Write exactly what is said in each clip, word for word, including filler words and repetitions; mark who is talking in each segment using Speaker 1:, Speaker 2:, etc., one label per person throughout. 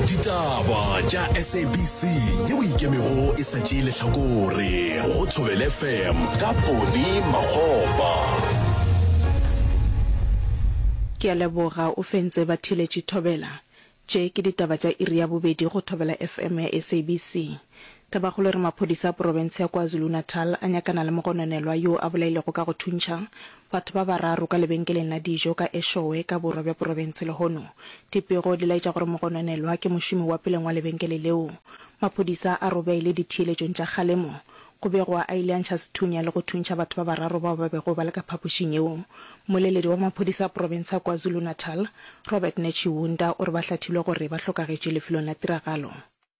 Speaker 1: Ditaba tša S A B C yeo ikemego e sa tšeele hlakore go Thobela F M ka Poni Makgopa.
Speaker 2: Ke a leboga o fentse ba thiletše Thobela. Tše ke ditaba tša iri ya bobedi go Thobela F M ya S A B C. Tabagolo re maphodisa province ya KwaZulu-Natal a nyakana le mogononelwa yo a bolailego ka go thuntšha batho ba bararo ka lebenkeleng la dijo ka Eshowe ka borwa bja province le hono. Dipego di laetša gore mogononelwa ke mošomi wa peleng wa lebenkele leo. Maphodisa a robeile dithiletšong tša kgalemo. Go begwa a ile a ntšha sethunya le go thuntšha batho ba bararo bao ba bego ba le ka phapošing eo. Moleledi wa maphodisa province ya KwaZulu-Natal Robert Nechiwunda o re ba hlathilwe gore ba hlokagetše lefelong la tiragalo.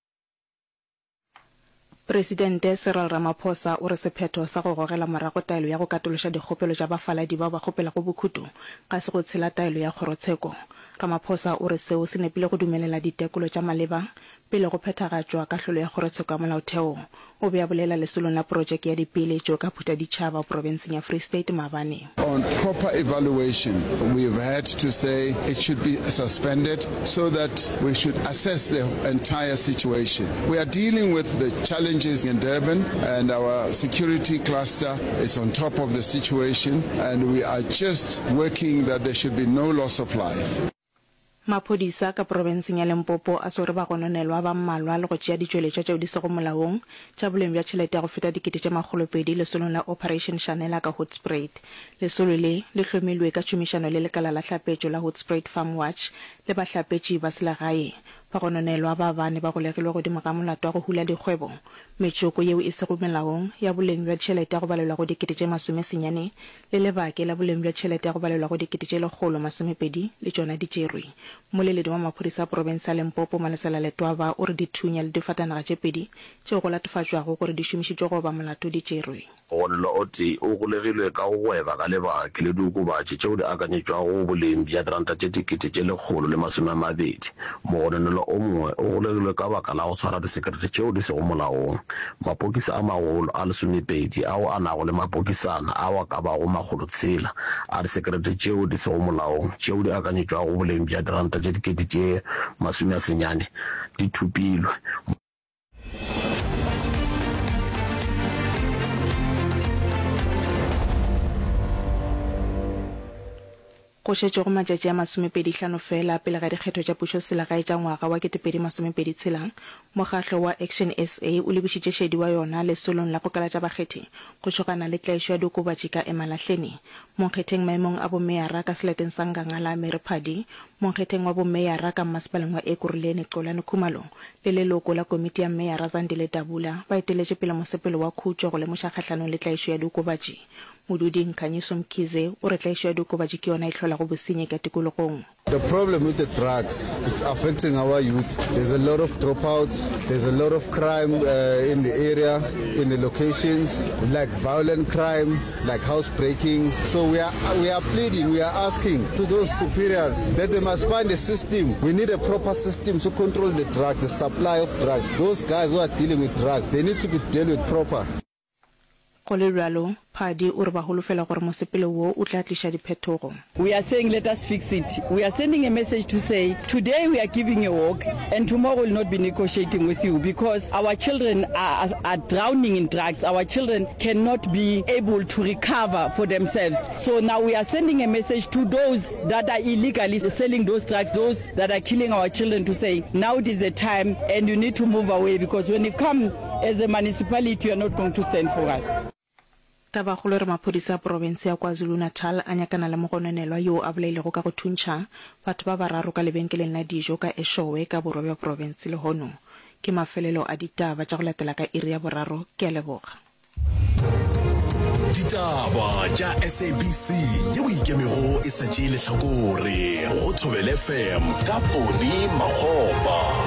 Speaker 2: Presidente Cyril Ramaphosa o re sephetho sa go gogela morago taelo ya go katološa dikgopelo tša bafaladi ba ba kgopela go bokhutu ka se go tshela taelo ya kgorotsheko. Ramaphosa o re seo se nepile go dumelela ditekolo tša maleba pele go phethagatšwa ka hlolo ya kgorotsheko ya molaotheo. O be a bolela lesolong la projeke ya dipeeletšo ka Phutaditšhaba provinceng ya Free State Mabane.
Speaker 3: On proper evaluation, we've had to say it should be suspended so that we should assess the entire situation. We are dealing with the challenges in Durban, and our security cluster is on top of the situation, and we are just working that there should be no loss of life.
Speaker 2: Maphodisa ka provinceng ya Limpopo a sore ba gononelwa ba mmalwa le go tšea ditšweletša tšeo di sego molaong tša boleng bja tšhelete ya go feta dikete tša makgolo pedi lesolong la Operation Shanela ka Hoedspruit. Lesolo le le hlomilwe ka tšhomišano le lekala la hlapetšo la Hoedspruit Farm Watch le bahlapetši ba selagae. Ba gononelwa ba bane ba golegilwe godimo ga molato wa go hula dikgwebo. Metšoko yeo e sego melaong ya boleng bja tšhelete ya go balelwa go dikete tše masome senyane le lebake la boleng bja tšhelete ya go balelwa go dikete tše lekgolo masomepedi le tšona di tšerwe. Moleledi wa maphodisa province ya Limpopo Malesela Letwaba o re dithunya le difatanaga tše pedi tšeo go latofatšwago gore di šomišitšwe go ba molato di tšerwe.
Speaker 4: Gonelo o tee o golegilwe ka go gweba ka lebake le diokobatši tšeo di akanyetšwago boleng bja diranta tše dikete tše lekgolo le masome a mabedi. Mogononelo o mongwe o golegilwe ka baka la go tshwara disekerete tšeo di sego molaong. Mapokisa a magolo a lesomepedi ao a nago le mapokisana ao a ka bago magolo tshela a disekerete tšeo di sego molaong tšeo di akanyetšwago boleng bja diranta tše dikete tše masome a senyane di thupilwe.
Speaker 2: Go šetše go matšatši a masomepedi hlano fela pele ga dikgetho tša pušo selagae tša ngwaga wa ketepedi masomepedi tshelang. Mokgatlo wa Action S A o lebišitše šedi wa yona lesolong la go kalatša bakgethi go tšhogana le tlaišo ya diokobatši ka Emalahleni. Monkgetheng maemong a bomeyara ka seleteng sa Ngangala Mary Phadi, monkgetheng wa bomeyara ka masepaleng wa Ekurhuleni Xolani Khumalo le leloko la komiti ya meyara Zandile Dabula ba eteletše pele mosepelo wa khutšo go lemoša kgahlanong le tlaišo ya diokobatši. Modudi Nkhanyiso Mkhize o re tlaišo ya diokobatši ke yona e hlola go bosenyi ka tikologong.
Speaker 5: The problem with the drugs, it's affecting our youth. There's a lot of dropouts. There's a lot of crime uh, in the area, in the locations, like violent crime, like house breakings. So we are we are pleading, we are asking to those superiors that they must find a system. We need a proper system to control the drugs, the supply of drugs. Those guys who are dealing with drugs, they need to be dealt with proper.
Speaker 2: Kolelwalo Phadi o re ba holofela gore mosepelo wo o tla tliša diphetogo.
Speaker 6: We are saying let us fix it. We are sending a message to say today we are giving a walk and tomorrow will not be negotiating with you because our children are, are drowning in drugs. Our children cannot be able to recover for themselves. So now we are sending a message to those that are illegally selling those drugs, those that are killing our children to say now it is the time and you need to move away because when you come as a municipality you are not going to stand for us.
Speaker 2: Tabagolo re maphodisa province ya KwaZulu-Natal a nyakana le mogononelwa yo a bolailego ka go thuntšha batho ba bararo ka lebenkeleng la dijo ka Eshowe ka borwa bja province le hono. Ke mafelelo a ditaba tša go latela ka iri ya boraro. Ke a leboga.
Speaker 1: Ditaba tša S A B C yeo ikemego e sa tšeele hlakore go Thobela F M ka Poni Makgopa.